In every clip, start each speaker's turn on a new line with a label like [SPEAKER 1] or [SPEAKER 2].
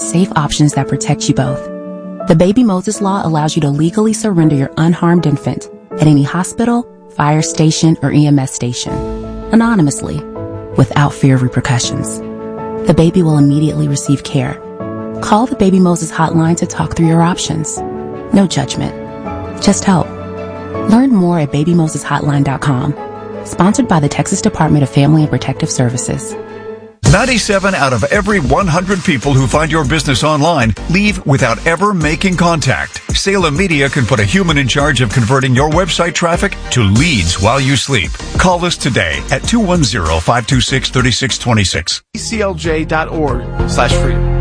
[SPEAKER 1] safe options that protect you both. The Baby Moses Law allows you to legally surrender your unharmed infant at any hospital, fire station, or EMS station, anonymously, without fear of repercussions. The baby will immediately receive care. Call the Baby Moses hotline to talk through your options. No judgment, just help. Learn more at babymoseshotline.com. Sponsored by the Texas Department of Family and Protective Services.
[SPEAKER 2] 97 out of every 100 people who find your business online leave without ever making contact. Salem Media can put a human in charge of converting your website traffic to leads while you sleep. Call us today at 210-526-3626.
[SPEAKER 3] eclj.org/freedom.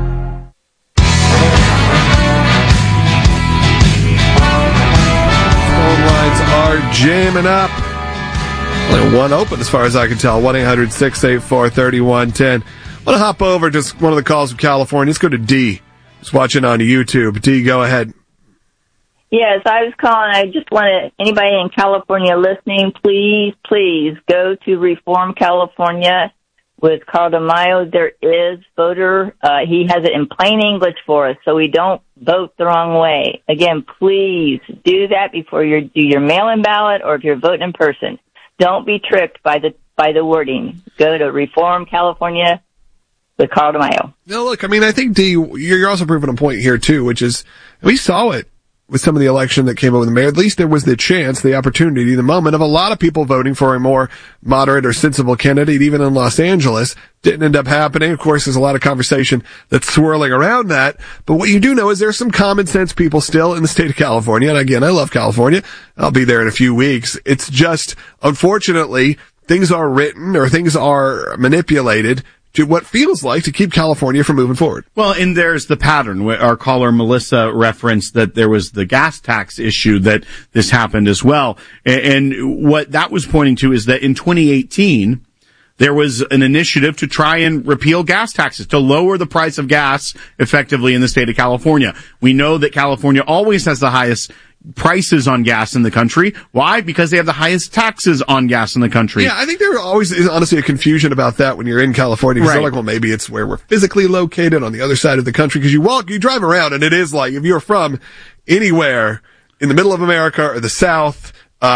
[SPEAKER 3] Phone lines are jamming up. Only one open as far as I can tell. 1-800-684-3110. Want to hop over just one of the calls from California. Let's go to D. Just watching on YouTube. D, go ahead.
[SPEAKER 4] Yes, I was calling. I just wanted anybody in California listening, please go to Reform California with Carl DeMaio. There is voter. He has it in plain English for us, so we don't vote the wrong way. Again, please do that before you do your mail-in ballot or if you're voting in person. Don't be tricked by the wording. Go to Reform California with Carl DeMaio.
[SPEAKER 3] No, look, I mean, I think, D, you're also proving a point here, too, which is we saw it with some of the election that came up with the mayor. At least there was the chance, the opportunity, the moment of a lot of people voting for a more moderate or sensible candidate, even in Los Angeles. Didn't end up happening. Of course, there's a lot of conversation that's swirling around that. But what you do know is there's some common sense people still in the state of California. And again, I love California. I'll be there in a few weeks. It's just, unfortunately, things are written or things are manipulated to what feels like to keep California from moving forward.
[SPEAKER 5] Well, and there's the pattern. Our caller Melissa referenced that there was the gas tax issue that this happened as well. And what that was pointing to is that in 2018, there was an initiative to try and repeal gas taxes, to lower the price of gas effectively in the state of California. We know that California always has the highest prices on gas in the country. Why? Because they have the highest taxes on gas in the country.
[SPEAKER 3] Yeah, I think there always is honestly a confusion about that when you're in California. Because they're like, well, maybe it's where we're physically located on the other side of the country. Because you drive around and it is like, if you're from anywhere in the middle of America or the South,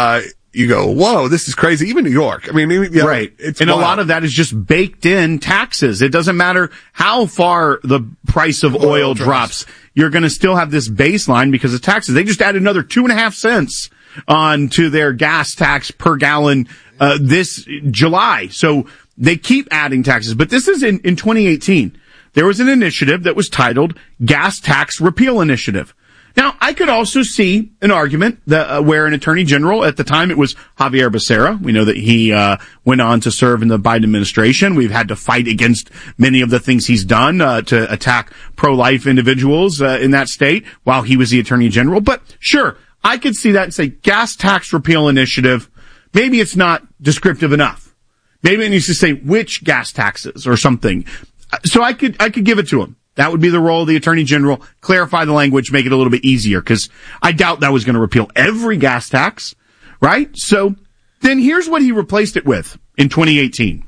[SPEAKER 3] you go, whoa, this is crazy. Even New York. I mean,
[SPEAKER 5] right.
[SPEAKER 3] It's
[SPEAKER 5] and
[SPEAKER 3] wild.
[SPEAKER 5] A lot of that is just baked in taxes. It doesn't matter how far the price of oil drops. You're going to still have this baseline because of taxes. They just added another 2.5 cents on to their gas tax per gallon, this July. So they keep adding taxes. But this is in 2018. There was an initiative that was titled Gas Tax Repeal Initiative. Now, I could also see an argument that where an attorney general, at the time it was Javier Becerra. We know that he went on to serve in the Biden administration. We've had to fight against many of the things he's done to attack pro-life individuals in that state while he was the attorney general. But sure, I could see that and say gas tax repeal initiative. Maybe it's not descriptive enough. Maybe it needs to say which gas taxes or something. So I could give it to him. That would be the role of the Attorney General, clarify the language, make it a little bit easier, because I doubt that was going to repeal every gas tax, right? So then here's what he replaced it with in 2018.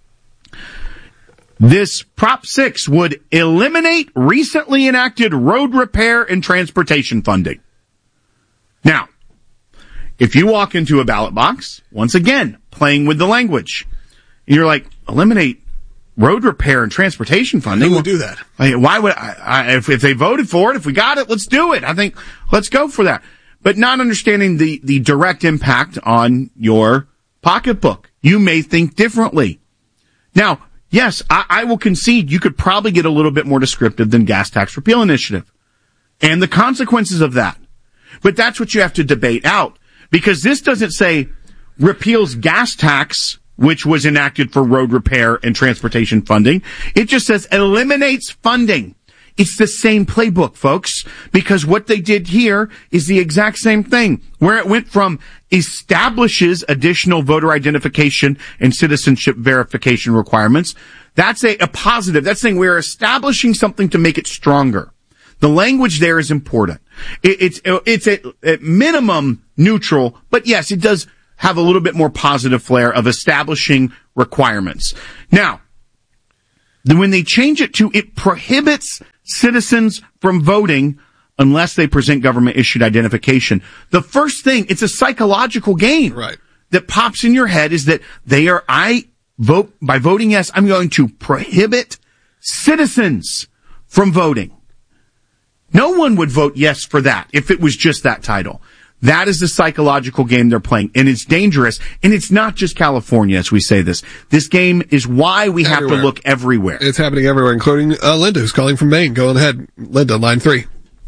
[SPEAKER 5] This Prop 6 would eliminate recently enacted road repair and transportation funding. Now, if you walk into a ballot box, once again, playing with the language, and you're like, eliminate road repair and transportation funding.
[SPEAKER 3] Who would do that?
[SPEAKER 5] Why would if they voted for it, if we got it, let's do it. I think let's go for that. But not understanding the direct impact on your pocketbook. You may think differently. Now, yes, I will concede you could probably get a little bit more descriptive than gas tax repeal initiative and the consequences of that. But that's what you have to debate out, because this doesn't say repeals gas tax, which was enacted for road repair and transportation funding. It just says eliminates funding. It's the same playbook, folks, because what they did here is the exact same thing, where it went from establishes additional voter identification and citizenship verification requirements. That's a positive. That's saying we're establishing something to make it stronger. The language there is important. It's at minimum neutral, but yes, it does have a little bit more positive flair of establishing requirements. Now, when they change it to it prohibits citizens from voting unless they present government-issued identification. The first thing, it's a psychological game that pops in your head is that by voting yes, I'm going to prohibit citizens from voting. No one would vote yes for that if it was just that title. That is the psychological game they're playing, and it's dangerous. And it's not just California, as we say this. This game is why we have to look everywhere.
[SPEAKER 3] It's happening everywhere, including Linda, who's calling from Maine. Go ahead, Linda, line 3.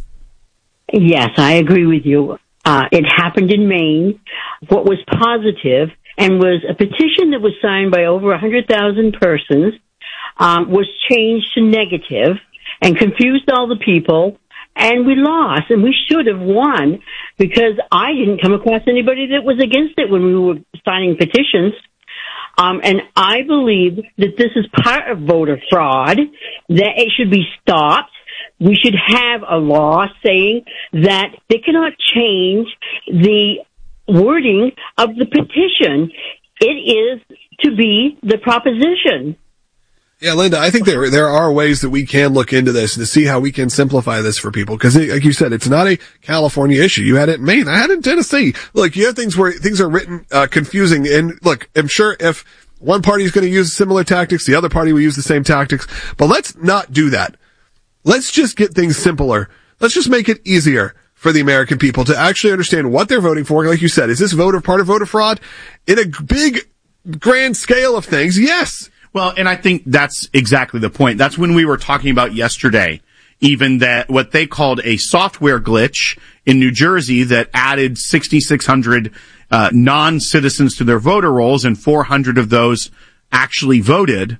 [SPEAKER 6] Yes, I agree with you. It happened in Maine. What was positive and was a petition that was signed by over 100,000 persons was changed to negative and confused all the people. And we lost, and we should have won, because I didn't come across anybody that was against it when we were signing petitions. And I believe that this is part of voter fraud, that it should be stopped. We should have a law saying that they cannot change the wording of the petition. It is to be the proposition.
[SPEAKER 3] Yeah, Linda, I think there are ways that we can look into this to see how we can simplify this for people. Because, like you said, it's not a California issue. You had it in Maine. I had it in Tennessee. Look, you have things where things are written confusing. And look, I'm sure if one party is going to use similar tactics, the other party will use the same tactics. But let's not do that. Let's just get things simpler. Let's just make it easier for the American people to actually understand what they're voting for. Like you said, is this part of voter fraud? In a big, grand scale of things, yes.
[SPEAKER 5] Well, and I think that's exactly the point. That's when we were talking about yesterday, even that what they called a software glitch in New Jersey that added 6,600 non-citizens to their voter rolls, and 400 of those actually voted.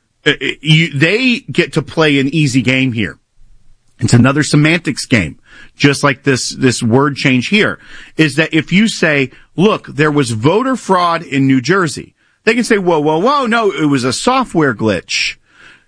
[SPEAKER 5] They get to play an easy game here. It's another semantics game, just like this word change here, is that if you say, look, there was voter fraud in New Jersey, they can say, whoa, no, it was a software glitch.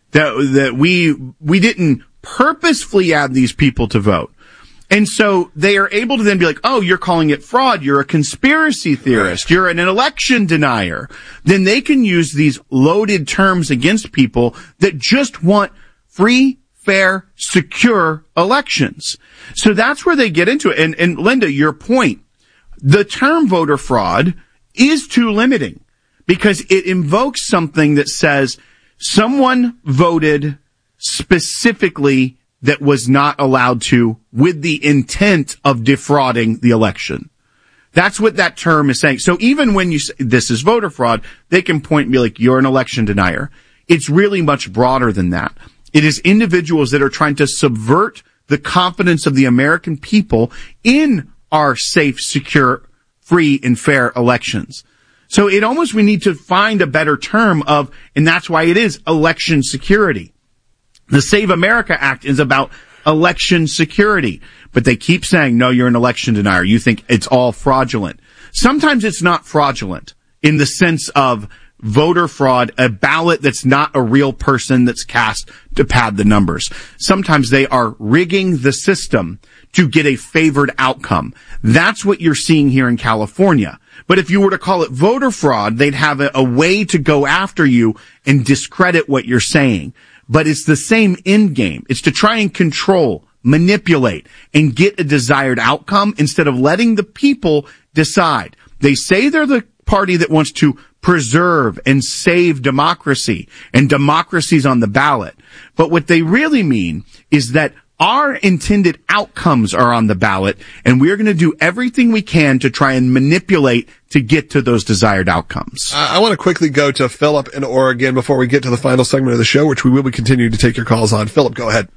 [SPEAKER 5] That we didn't purposefully add these people to vote. And so they are able to then be like, oh, you're calling it fraud. You're a conspiracy theorist. You're an election denier. Then they can use these loaded terms against people that just want free, fair, secure elections. So that's where they get into it. And Linda, your point, the term voter fraud is too limiting, because it invokes something that says someone voted specifically that was not allowed to, with the intent of defrauding the election. That's what that term is saying. So even when you say this is voter fraud, they can point and be like, you're an election denier. It's really much broader than that. It is individuals that are trying to subvert the confidence of the American people in our safe, secure, free, and fair elections. So we need to find a better term of, and that's why it is election security. The Save America Act is about election security, but they keep saying, no, you're an election denier. You think it's all fraudulent. Sometimes it's not fraudulent in the sense of voter fraud, a ballot that's not a real person that's cast to pad the numbers. Sometimes they are rigging the system to get a favored outcome. That's what you're seeing here in California. But if you were to call it voter fraud, they'd have a way to go after you and discredit what you're saying. But it's the same end game. It's to try and control, manipulate, and get a desired outcome instead of letting the people decide. They say they're the party that wants to preserve and save democracy, and democracy's on the ballot. But what they really mean is that our intended outcomes are on the ballot, and we're going to do everything we can to try and manipulate to get to those desired outcomes.
[SPEAKER 3] I want to quickly go to Philip in Oregon before we get to the final segment of the show, which we will be continuing to take your calls on. Philip, go ahead.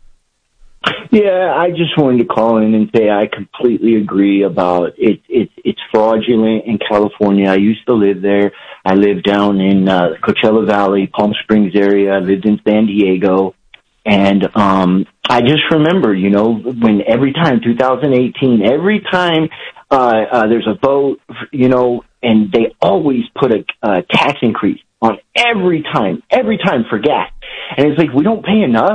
[SPEAKER 7] Yeah, I just wanted to call in and say I completely agree about it. It's fraudulent in California. I used to live there. I lived down in Coachella Valley, Palm Springs area. I lived in San Diego. And I just remember, when every time, 2018, every time there's a vote, and they always put a tax increase on every time for gas. And it's like, we don't pay enough.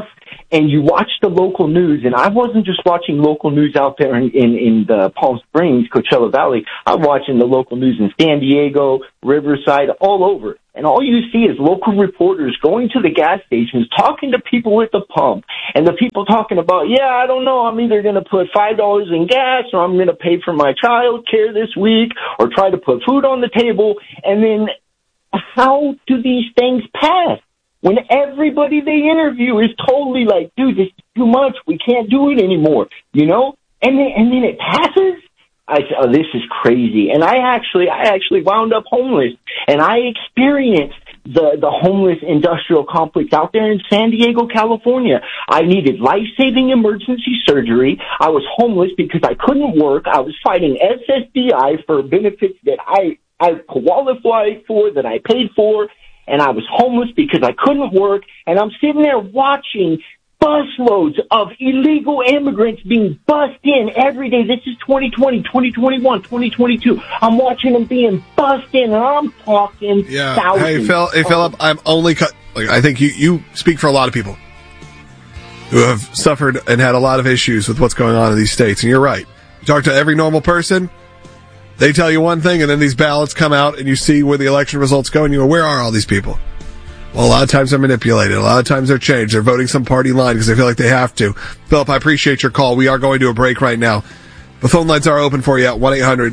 [SPEAKER 7] and you watch the local news, and I wasn't just watching local news out there in the Palm Springs, Coachella Valley. I'm watching the local news in San Diego, Riverside, all over. And all you see is local reporters going to the gas stations, talking to people at the pump, and the people talking about, yeah, I don't know, I'm either going to put $5 in gas, or I'm going to pay for my child care this week, or try to put food on the table. And then how do these things pass when everybody they interview is totally like, dude, this is too much, we can't do it anymore, you know? And then it passes? I said, oh, this is crazy. And I actually wound up homeless, and I experienced the homeless industrial complex out there in San Diego, California. I needed life-saving emergency surgery. I was homeless because I couldn't work. I was fighting SSDI for benefits that I qualified for, that I paid for, and I was homeless because I couldn't work. And I'm sitting there watching busloads of illegal immigrants being bussed in every day. This is 2020, 2021, 2022. I'm watching them being bussed in, and I'm talking thousands.
[SPEAKER 3] Hey, Philip, I'm only I think you speak for a lot of people who have suffered and had a lot of issues with what's going on in these states, and you're right. You talk to every normal person, they tell you one thing, and then these ballots come out, and you see where the election results go, and you go, where are all these people? Well, a lot of times they're manipulated. A lot of times they're changed. They're voting some party line because they feel like they have to. Philip, I appreciate your call. We are going to a break right now. The phone lines are open for you at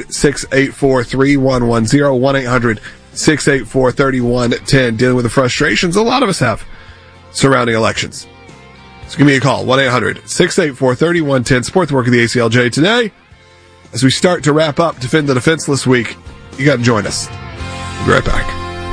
[SPEAKER 3] 1-800-684-3110, 1-800-684-3110, dealing with the frustrations a lot of us have surrounding elections. So give me a call, 1-800-684-3110, support the work of the ACLJ today. As we start to wrap up Defend the Defenseless Week, you got to join us. We'll be right back.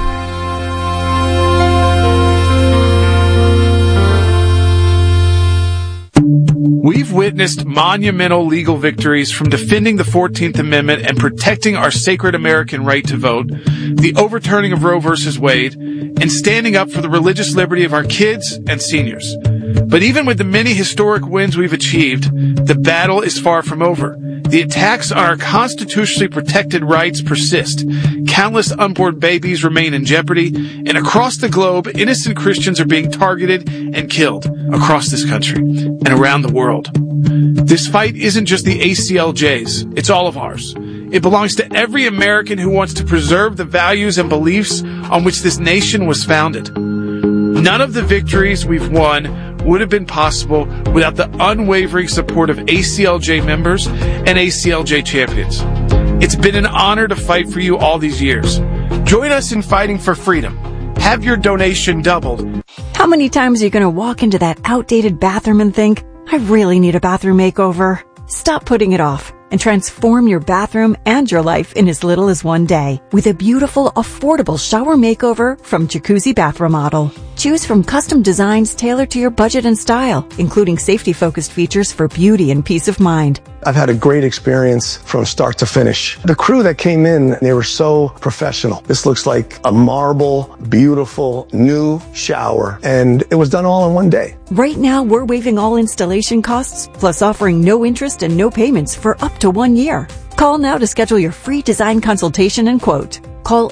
[SPEAKER 8] We've witnessed monumental legal victories from defending the 14th Amendment and protecting our sacred American right to vote, the overturning of Roe v. Wade, and standing up for the religious liberty of our kids and seniors. But even with the many historic wins we've achieved, the battle is far from over. The attacks on our constitutionally protected rights persist. Countless unborn babies remain in jeopardy, and across the globe, innocent Christians are being targeted and killed across this country and around the world. This fight isn't just the ACLJ's, it's all of ours. It belongs to every American who wants to preserve the values and beliefs on which this nation was founded. None of the victories we've won would have been possible without the unwavering support of ACLJ members and ACLJ champions. It's been an honor to fight for you all these years. Join us in fighting for freedom. Have your donation doubled.
[SPEAKER 9] How many times are you going to walk into that outdated bathroom and think, I really need a bathroom makeover? Stop putting it off and transform your bathroom and your life in as little as one day with a beautiful, affordable shower makeover from Jacuzzi Bath Remodel. Choose from custom designs tailored to your budget and style, including safety-focused features for beauty and peace of mind.
[SPEAKER 10] I've had a great experience from start to finish. The crew that came in, they were so professional. This looks like a marble, beautiful, new shower, and it was done all in one day.
[SPEAKER 9] Right now, we're waiving all installation costs, plus offering no interest and no payments for up to 1 year. Call now to schedule your free design consultation and quote. Call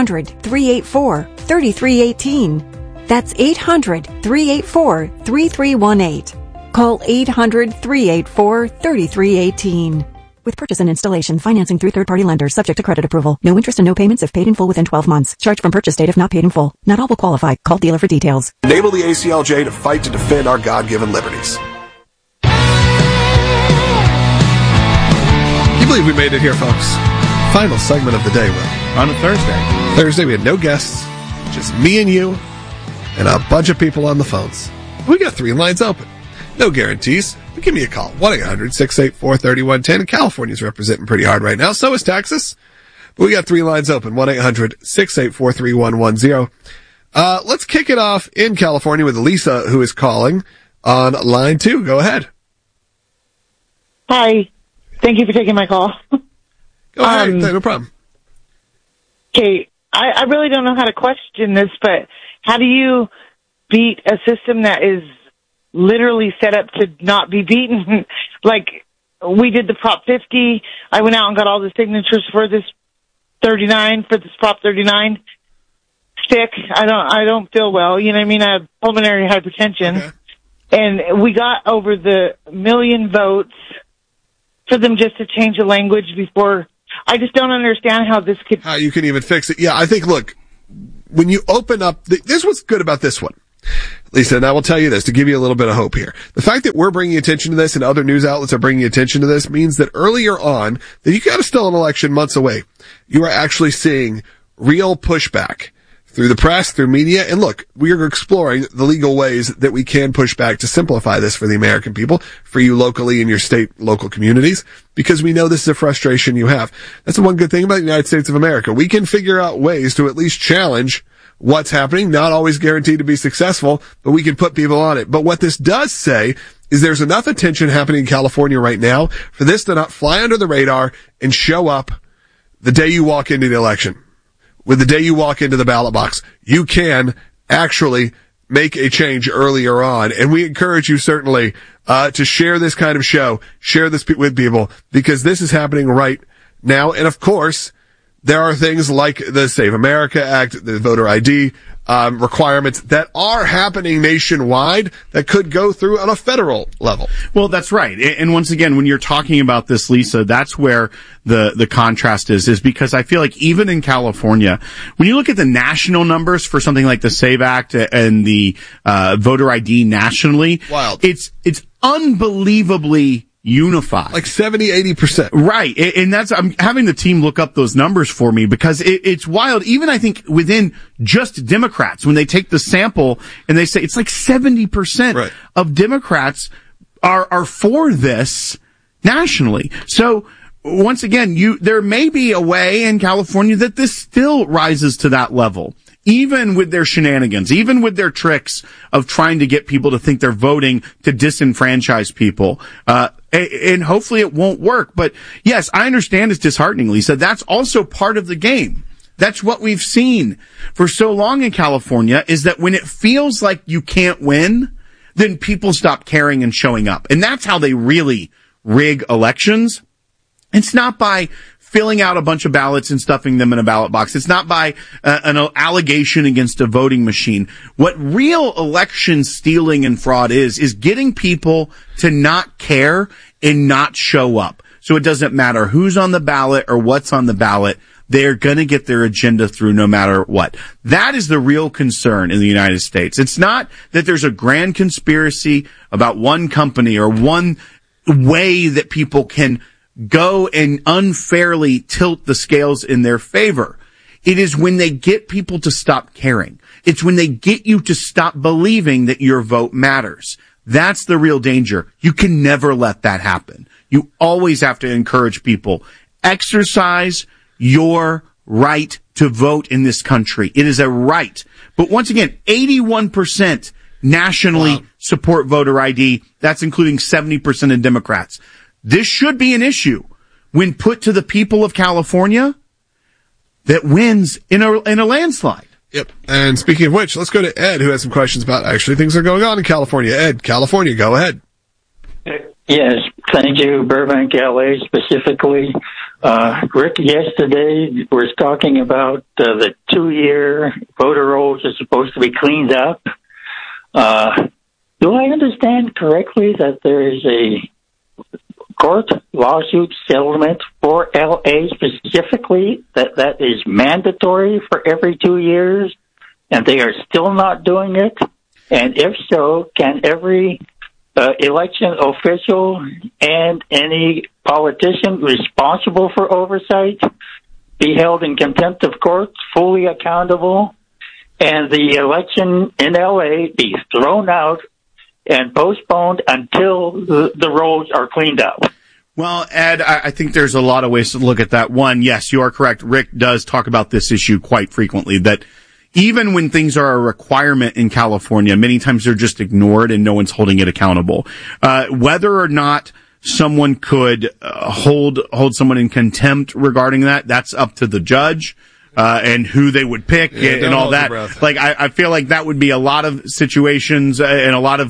[SPEAKER 9] 800-384-3318. That's 800-384-3318. Call 800-384-3318. With purchase and installation, financing through third-party lenders, subject to credit approval. No interest and no payments if paid in full within 12 months. Charge from purchase date if not paid in full. Not all will qualify. Call dealer for details.
[SPEAKER 3] Enable the ACLJ to fight to defend our God-given liberties. Can you believe we made it here, folks? Final segment of the day, Will.
[SPEAKER 5] On a Thursday.
[SPEAKER 3] Thursday, we had no guests, just me and you, and a bunch of people on the phones. We got 3 lines open. No guarantees, but give me a call. 1-800-684-3110. And California's representing pretty hard right now. So is Texas. But we got 3 lines open. 1-800-684-3110. Let's kick it off in California with Lisa, who is calling on line 2. Go ahead.
[SPEAKER 11] Hi. Thank you for taking my call.
[SPEAKER 3] Go ahead. No problem.
[SPEAKER 11] Okay. I really don't know how to question this, but how do you beat a system that is literally set up to not be beaten? Like, we did the Prop 50. I went out and got all the signatures for this 39, for this Prop 39 stick. I don't feel well. You know what I mean? I have pulmonary hypertension.
[SPEAKER 3] Okay.
[SPEAKER 11] And we got over the 1 million votes for them just to change the language before. I just don't understand how this could.
[SPEAKER 3] How you can even fix it. Yeah, I think, look, when you open up, this is what's good about this one. Lisa, and I will tell you this to give you a little bit of hope here. The fact that we're bringing attention to this and other news outlets are bringing attention to this means that earlier on, that you got to still an election months away, you are actually seeing real pushback through the press, through media. And look, we are exploring the legal ways that we can push back to simplify this for the American people, for you locally in your state, local communities, because we know this is a frustration you have. That's the one good thing about the United States of America. We can figure out ways to at least challenge what's happening, not always guaranteed to be successful, but we can put people on it. But what this does say is there's enough attention happening in California right now for this to not fly under the radar and show up the day you walk into the election. With the day you walk into the ballot box, you can actually make a change earlier on. And we encourage you certainly to share this kind of show, share this with people, because this is happening right now. And of course, there are things like the Save America Act, the voter ID requirements that are happening nationwide that could go through on a federal level.
[SPEAKER 5] Well, that's right. And once again, when you're talking about this, Lisa, that's where the contrast is because I feel like even in California, when you look at the national numbers for something like the SAVE Act and the voter ID nationally,
[SPEAKER 3] wild.
[SPEAKER 5] It's unbelievably unified.
[SPEAKER 3] Like 70-80%.
[SPEAKER 5] Right. And I'm having the team look up those numbers for me because it's wild. Even I think within just Democrats, when they take the sample and they say it's like 70% of Democrats are for this nationally. So once again, there may be a way in California that this still rises to that level. Even with their shenanigans, even with their tricks of trying to get people to think they're voting to disenfranchise people. And hopefully it won't work. But yes, I understand it's disheartening, Lisa. That's also part of the game. That's what we've seen for so long in California, is that when it feels like you can't win, then people stop caring and showing up. And that's how they really rig elections. It's not by filling out a bunch of ballots and stuffing them in a ballot box. It's not by an allegation against a voting machine. What real election stealing and fraud is getting people to not care and not show up. So it doesn't matter who's on the ballot or what's on the ballot. They're going to get their agenda through no matter what. That is the real concern in the United States. It's not that there's a grand conspiracy about one company or one way that people can go and unfairly tilt the scales in their favor. It is when they get people to stop caring. It's when they get you to stop believing that your vote matters. That's the real danger. You can never let that happen. You always have to encourage people. Exercise your right to vote in this country. It is a right. But once again, 81% nationally support voter ID. That's including 70% of Democrats. This should be an issue when put to the people of California that wins in a landslide.
[SPEAKER 3] Yep. And speaking of which, let's go to Ed, who has some questions about actually things that are going on in California. Ed, California, go ahead.
[SPEAKER 12] Yes, thank you, Burbank, LA specifically. Rick, yesterday was talking about the 2-year voter rolls are supposed to be cleaned up. Do I understand correctly that there is a court lawsuit settlement for LA specifically that is mandatory for every 2 years, and they are still not doing it? And if so, can every election official and any politician responsible for oversight be held in contempt of court, fully accountable, and the election in LA be thrown out and postponed until the roads are cleaned up?
[SPEAKER 5] Well, Ed, I think there's a lot of ways to look at that. One, yes, you are correct. Rick does talk about this issue quite frequently, that even when things are a requirement in California, many times they're just ignored and no one's holding it accountable. Whether or not someone could hold someone in contempt regarding that, that's up to the judge. And who they would pick and all that. Like, I feel like that would be a lot of situations and a lot of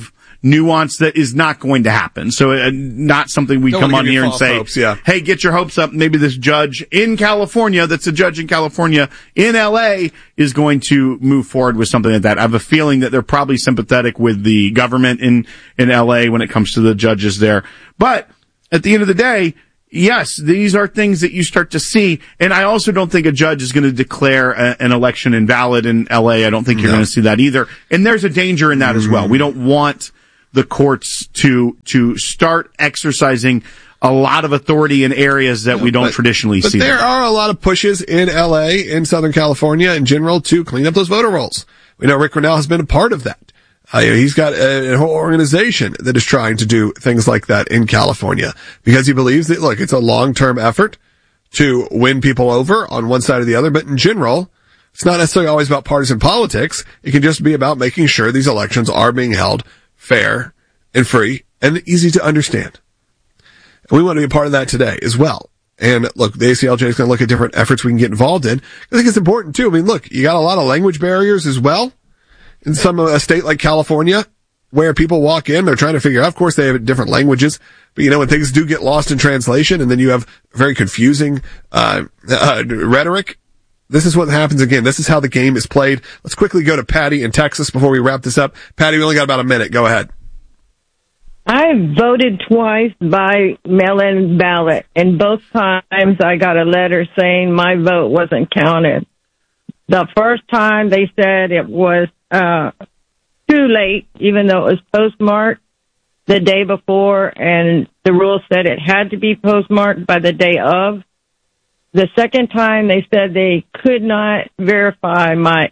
[SPEAKER 5] nuance that is not going to happen. So not something we come on here and say, hey, get your hopes up. Maybe this judge in California, that's a judge in California, in LA, is going to move forward with something like that. I have a feeling that they're probably sympathetic with the government in LA when it comes to the judges there. But at the end of the day, yes, these are things that you start to see. And I also don't think a judge is going to declare an election invalid in LA. I don't think you're going to see that either. And there's a danger in that as well. We don't want the courts to start exercising a lot of authority in areas that we don't traditionally see.
[SPEAKER 3] But there are a lot of pushes in LA, in Southern California in general, to clean up those voter rolls. We know Rick Grinnell has been a part of that. He's got a whole organization that is trying to do things like that in California because he believes that, look, it's a long-term effort to win people over on one side or the other. But in general, it's not necessarily always about partisan politics. It can just be about making sure these elections are being held fair and free and easy to understand. And we want to be a part of that today as well. And look, the ACLJ is going to look at different efforts we can get involved in. I think it's important too. I mean, look, you got a lot of language barriers as well. In a state like California, where people walk in, they're trying to figure out, of course, they have different languages, but when things do get lost in translation and then you have very confusing, rhetoric, this is what happens again. This is how the game is played. Let's quickly go to Patty in Texas before we wrap this up. Patty, we only got about a minute. Go ahead.
[SPEAKER 13] I voted twice by mail-in ballot, and both times I got a letter saying my vote wasn't counted. The first time they said it was too late, even though it was postmarked the day before, and the rule said it had to be postmarked by the day of. The second time they said they could not verify my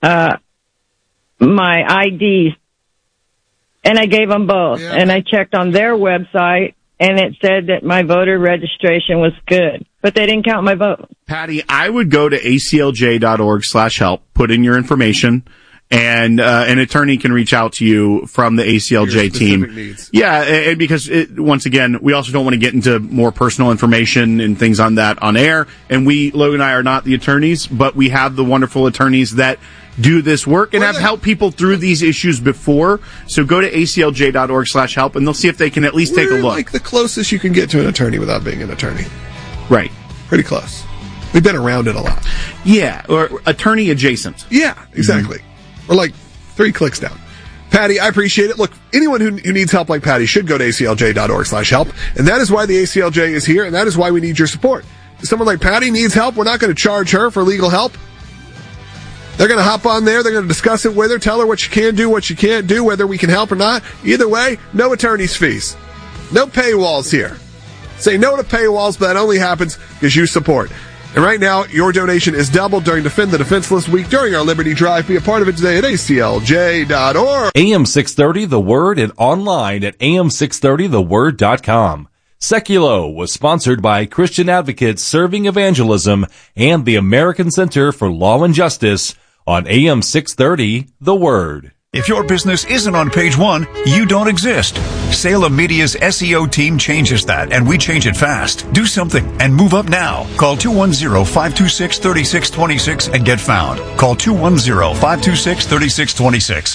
[SPEAKER 13] IDs, and I gave them both. Yeah. And I checked on their website, and it said that my voter registration was good, but they didn't count my vote.
[SPEAKER 5] Patty, I would go to aclj.org/help, put in your information, and an attorney can reach out to you from the ACLJ team. Needs. Yeah, and because once again, we also don't want to get into more personal information and things on that on air. And Logan and I are not the attorneys, but we have the wonderful attorneys that do this work and have helped people through these issues before. So go to aclj.org/help, and they'll see if they can at least take a look.
[SPEAKER 3] Like the closest you can get to an attorney without being an attorney.
[SPEAKER 5] Right.
[SPEAKER 3] Pretty close. We've been around it a lot.
[SPEAKER 5] Yeah, or attorney adjacent.
[SPEAKER 3] Yeah, exactly. Mm-hmm. We're like 3 clicks down. Patty, I appreciate it. Look, anyone who needs help like Patty should go to aclj.org/help. And that is why the ACLJ is here, and that is why we need your support. If someone like Patty needs help, we're not going to charge her for legal help. They're going to hop on there. They're going to discuss it with her, tell her what you can do, what you can't do, whether we can help or not. Either way, no attorney's fees. No paywalls here. Say no to paywalls, but that only happens because you support. And right now, your donation is doubled during Defend the Defenseless Week during our Liberty Drive. Be a part of it today at aclj.org.
[SPEAKER 14] AM 630 The Word and online at am630theword.com. Seculo was sponsored by Christian Advocates Serving Evangelism and the American Center for Law and Justice on AM 630 The Word.
[SPEAKER 2] If your business isn't on page 1, you don't exist. Salem Media's SEO team changes that, and we change it fast. Do something and move up now. Call 210-526-3626 and get found. Call 210-526-3626.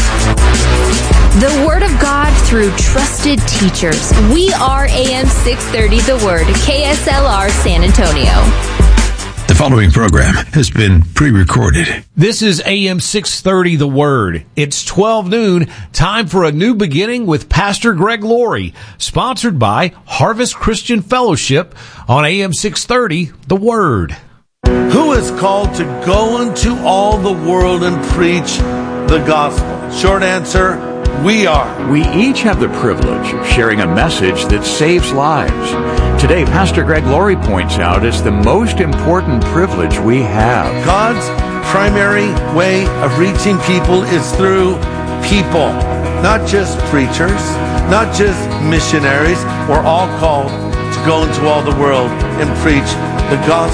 [SPEAKER 15] The Word of God through trusted teachers. We are AM 630 The Word, KSLR San Antonio.
[SPEAKER 16] The following program has been pre-recorded.
[SPEAKER 17] This is AM 630 The Word. It's 12 noon, time for a new beginning with Pastor Greg Laurie, sponsored by Harvest Christian Fellowship on AM 630 The Word.
[SPEAKER 18] Who is called to go into all the world and preach the gospel? Short answer, we are.
[SPEAKER 19] We each have the privilege of sharing a message that saves lives. Today, Pastor Greg Laurie points out it's the most important privilege we have.
[SPEAKER 18] God's primary way of reaching people is through people, not just preachers, not just missionaries. We're all called to go into all the world and preach the gospel.